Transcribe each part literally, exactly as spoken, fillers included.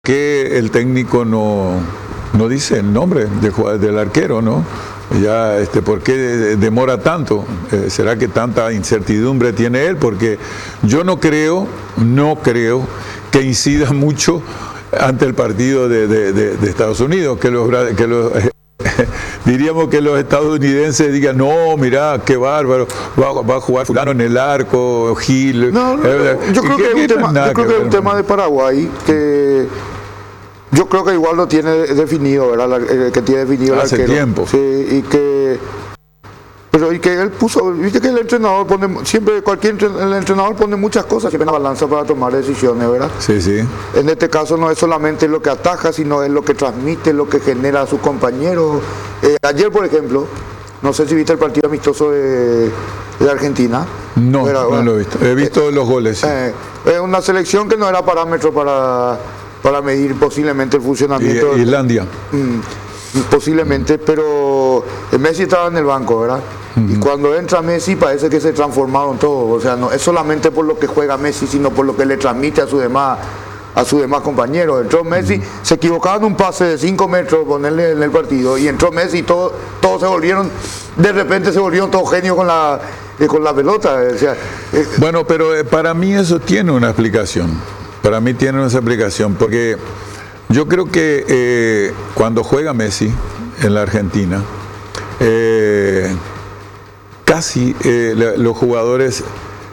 que el técnico no, no dice el nombre de, del arquero, ¿no? Ya, este, ¿por qué demora tanto? Eh, ¿Será que tanta incertidumbre tiene él? Porque yo no creo, no creo que incida mucho ante el partido de, de, de, de Estados Unidos, que los, que los eh, diríamos que los estadounidenses digan, no, mirá, qué bárbaro, va, va a jugar fulano en el arco, Gil. No, no, eh, yo creo que es un tema, yo creo que es un tema de Paraguay que yo creo que igual lo tiene definido, ¿verdad? Que tiene definido el hace arquero. tiempo. Sí, y que pero y que él puso, viste que el entrenador pone siempre, cualquier el entrenador pone muchas cosas siempre en la balanza para tomar decisiones, ¿verdad? Sí, sí. En este caso no es solamente lo que ataja, sino es lo que transmite, lo que genera a sus compañeros. Eh, ayer, por ejemplo, no sé si viste el partido amistoso de, de Argentina. No, era, no bueno, lo he visto. He visto eh, los goles. Sí. Eh, es una selección que no era parámetro para, para medir posiblemente el funcionamiento. Y, Islandia. Mm, posiblemente, pero Messi estaba en el banco, ¿verdad? Uh-huh. Y cuando entra Messi parece que se transformaron todos, o sea, no es solamente por lo que juega Messi, sino por lo que le transmite a sus demás a sus demás compañeros. Entró Messi, uh-huh. se equivocaban un pase de cinco metros ponerle en el partido, y entró Messi y todos todo se volvieron, de repente se volvieron todos genios con la eh, con la pelota. O sea, eh, bueno, pero eh, para mí eso tiene una explicación. Para mí tiene una explicación, porque yo creo que eh, cuando juega Messi en la Argentina, eh, casi eh, los jugadores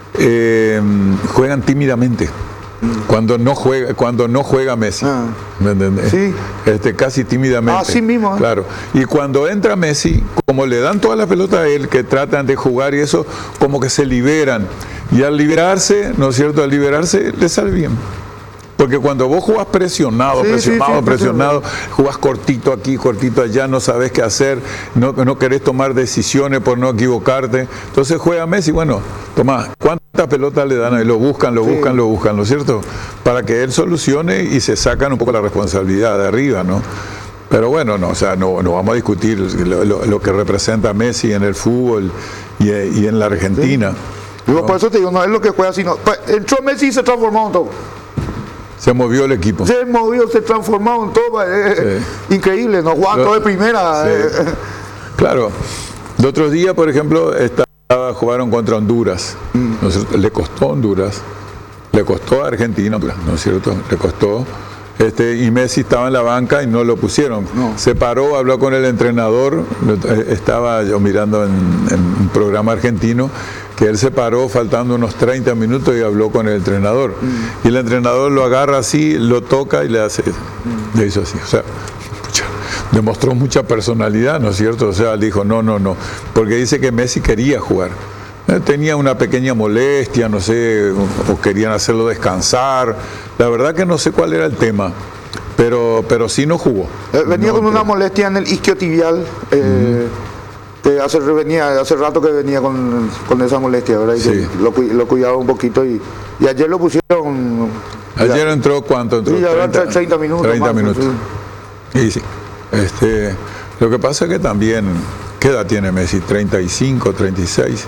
eh, juegan tímidamente. Cuando no juega, cuando no juega Messi, ah, ¿me entendés? Sí. Este, casi tímidamente. Así mismo. ¿eh? Claro. Y cuando entra Messi, como le dan toda la pelota a él, que tratan de jugar y eso, como que se liberan. Y al liberarse, ¿no es cierto? Al liberarse, le sale bien. Porque cuando vos jugás presionado, sí, presionado, sí, sí, presionado, jugás cortito aquí, cortito allá, no sabés qué hacer, no, no querés tomar decisiones por no equivocarte. Entonces juega Messi, bueno, tomá, ¿cuántas pelotas le dan a él? Lo buscan, lo sí. buscan, lo buscan, ¿no es cierto? Para que él solucione y se sacan un poco la responsabilidad de arriba, ¿no? Pero bueno, no, o sea, no, no vamos a discutir lo, lo, lo que representa Messi en el fútbol y, y en la Argentina. Sí. ¿No? Por eso te digo, no es lo que juega, sino entró Messi y se transformó en todo. Se movió el equipo. Se movió, se transformó en todo. Eh, sí. Increíble, ¿no? Juan todo de primera. Sí. Eh. Claro. El otro día, por ejemplo, estaba, jugaron contra Honduras. Mm. ¿No es cierto? Le costó a Honduras. Le costó a Argentina, ¿no es cierto? Le costó. Este, y Messi estaba en la banca y no lo pusieron. No. Se paró, habló con el entrenador. Estaba yo mirando en, en un programa argentino, que él se paró faltando unos treinta minutos y habló con el entrenador. Mm. Y el entrenador lo agarra así, lo toca y le hace, mm. le hizo así. O sea, mucha, demostró mucha personalidad, ¿no es cierto? O sea, dijo, no, no, no. Porque dice que Messi quería jugar. Eh, tenía una pequeña molestia, no sé, o, o querían hacerlo descansar. La verdad que no sé cuál era el tema. Pero, pero sí no jugó. Eh, venía no, con una molestia en el isquiotibial. Eh, mm. Que hace, venía, hace rato que venía con, con esa molestia, ¿verdad? Y sí. lo, lo cuidaba un poquito y, y ayer lo pusieron. Ayer ya, entró cuánto entró. Sí, treinta, treinta minutos. treinta más, minutos. Sí. Y sí. Este, lo que pasa es que también, ¿qué edad tiene Messi? treinta y cinco, treinta y seis.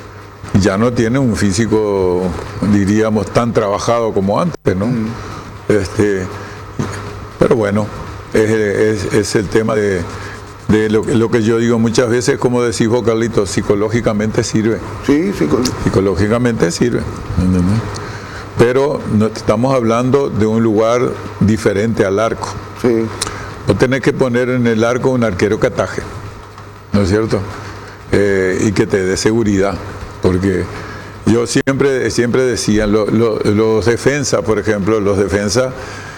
Ya no tiene un físico, diríamos, tan trabajado como antes, ¿no? Mm. Este, pero bueno, es, es, es el tema de. De lo, lo que yo digo muchas veces, como decís vos, Carlitos, psicológicamente sirve. Sí, psicológicamente. Psicológicamente sirve. ¿Entendés? Pero no, estamos hablando de un lugar diferente al arco. Sí. Vos tenés que poner en el arco un arquero que ataje, ¿no es cierto? Eh, y que te dé seguridad. Porque yo siempre, siempre decía, lo, lo, los defensas, por ejemplo, los defensas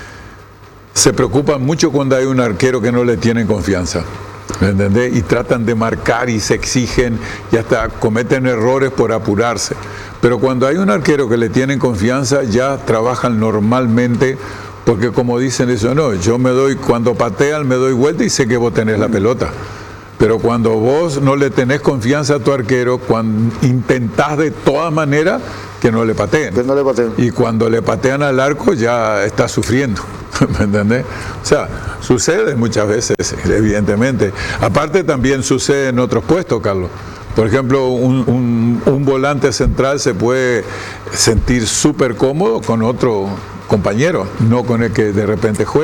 se preocupan mucho cuando hay un arquero que no le tienen confianza. ¿Me entendés? Y tratan de marcar y se exigen y hasta cometen errores por apurarse. Pero cuando hay un arquero que le tienen confianza, ya trabajan normalmente, porque como dicen eso, no, yo me doy, cuando patean me doy vuelta y sé que vos tenés la pelota. Pero cuando vos no le tenés confianza a tu arquero, cuando intentás de todas maneras que no le pateen. Que no le pateen. Y cuando le patean al arco ya está sufriendo. ¿Me entendés? O sea, sucede muchas veces, evidentemente. Aparte también sucede en otros puestos, Carlos. Por ejemplo, un, un, un volante central se puede sentir súper cómodo con otro compañero, no con el que de repente juega.